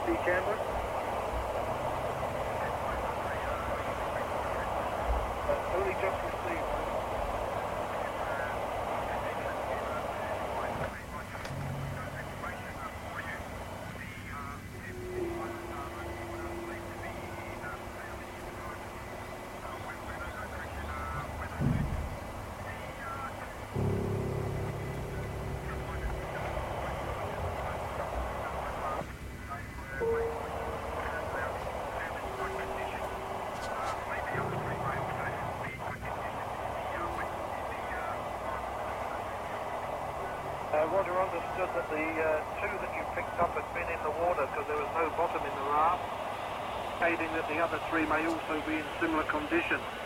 see camera? Only just received. Roger, understood that the two that you picked up had been in the water because there was no bottom in the raft, indicating that the other three may also be in similar condition.